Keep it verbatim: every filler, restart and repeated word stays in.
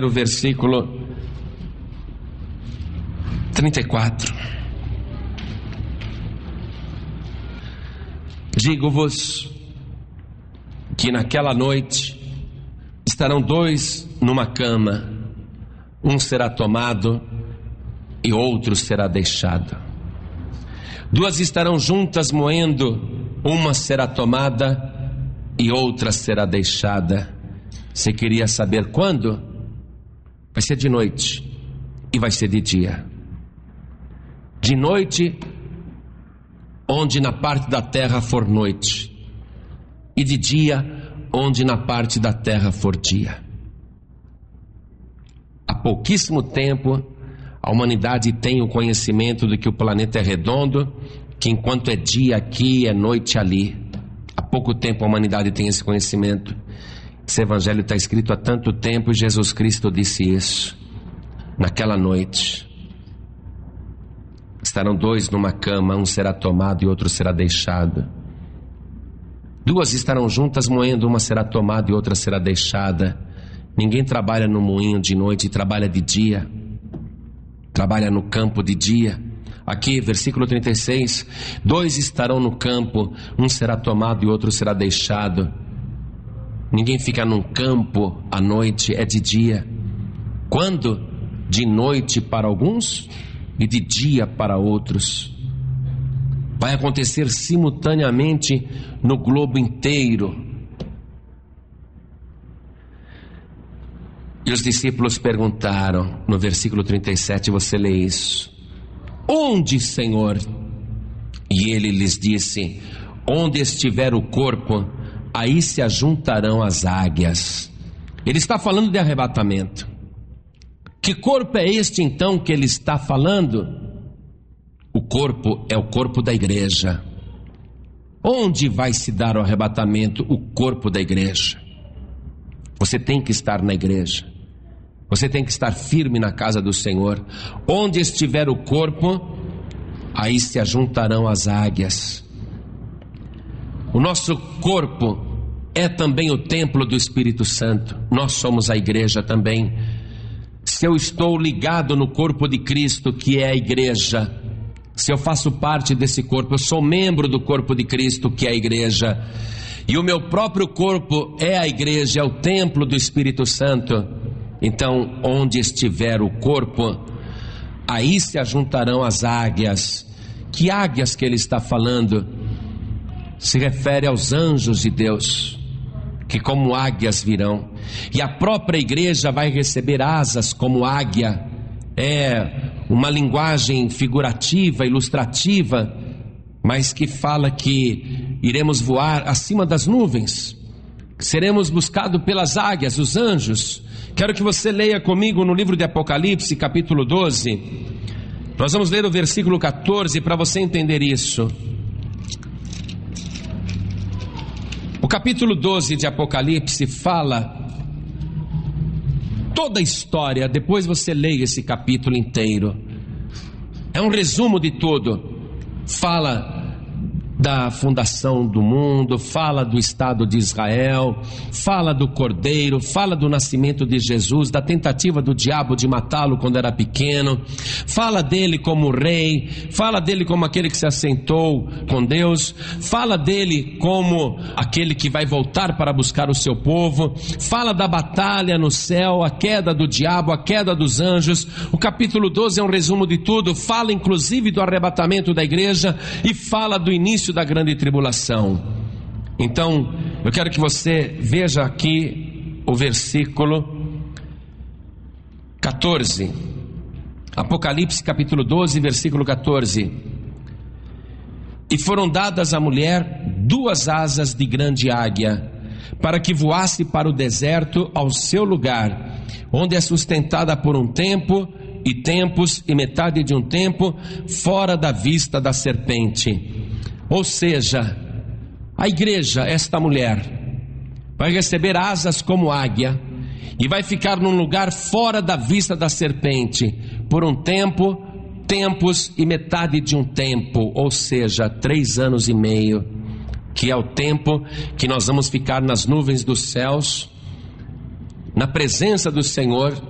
O versículo trinta e quatro. Digo-vos que naquela noite estarão dois numa cama, um será tomado e outro será deixado. Duas estarão juntas moendo, uma será tomada e outra será deixada. Você queria saber quando? Vai ser de noite e vai ser de dia. De noite, onde na parte da terra for noite, e de dia, onde na parte da terra for dia. Há pouquíssimo tempo, a humanidade tem o conhecimento de que o planeta é redondo, que enquanto é dia aqui, é noite ali. Há pouco tempo a humanidade tem esse conhecimento. Esse evangelho está escrito há tanto tempo e Jesus Cristo disse isso. Naquela noite estarão dois numa cama, um será tomado e outro será deixado. Duas estarão juntas moendo, uma será tomada e outra será deixada. Ninguém trabalha no moinho de noite, trabalha de dia. Trabalha no campo de dia. Aqui, versículo trinta e seis: dois estarão no campo, um será tomado e outro será deixado. Ninguém fica num campo à noite, é de dia. Quando? De noite para alguns e de dia para outros. Vai acontecer simultaneamente no globo inteiro. E os discípulos perguntaram, no versículo trinta e sete, você lê isso: onde, Senhor? E ele lhes disse: onde estiver o corpo, aí se ajuntarão as águias. Ele está falando de arrebatamento. Que corpo é este então que ele está falando? O corpo é o corpo da igreja. Onde vai se dar o arrebatamento? O corpo da igreja. Você tem que estar na igreja. Você tem que estar firme na casa do Senhor. Onde estiver o corpo, aí se ajuntarão as águias. O nosso corpo é também o templo do Espírito Santo. Nós somos a igreja também. Se eu estou ligado no corpo de Cristo, que é a igreja, se eu faço parte desse corpo, eu sou membro do corpo de Cristo, que é a igreja, e o meu próprio corpo é a igreja, é o templo do Espírito Santo, então onde estiver o corpo, aí se ajuntarão as águias. Que águias que ele está falando? Se refere aos anjos de Deus, que como águias virão, e a própria igreja vai receber asas como águia. É uma linguagem figurativa, ilustrativa, mas que fala que iremos voar acima das nuvens, seremos buscados pelas águias, os anjos. Quero que você leia comigo no livro de Apocalipse, capítulo doze. Nós vamos ler o versículo catorze para você entender isso. O capítulo doze de Apocalipse fala toda a história. Depois você leia esse capítulo inteiro. É um resumo de tudo. Fala da fundação do mundo, fala do Estado de Israel, fala do Cordeiro, fala do nascimento de Jesus, da tentativa do diabo de matá-lo quando era pequeno, fala dele como rei, fala dele como aquele que se assentou com Deus, fala dele como aquele que vai voltar para buscar o seu povo, fala da batalha no céu, a queda do diabo, a queda dos anjos. O capítulo doze é um resumo de tudo, fala inclusive do arrebatamento da igreja e fala do início da grande tribulação. Então, eu quero que você veja aqui o versículo catorze. Apocalipse capítulo doze, versículo catorze. E foram dadas à mulher duas asas de grande águia, para que voasse para o deserto, ao seu lugar, onde é sustentada por um tempo, e tempos, e metade de um tempo, fora da vista da serpente. Ou seja, a igreja, esta mulher, vai receber asas como águia e vai ficar num lugar fora da vista da serpente por um tempo, tempos e metade de um tempo, ou seja, três anos e meio, que é o tempo que nós vamos ficar nas nuvens dos céus, na presença do Senhor,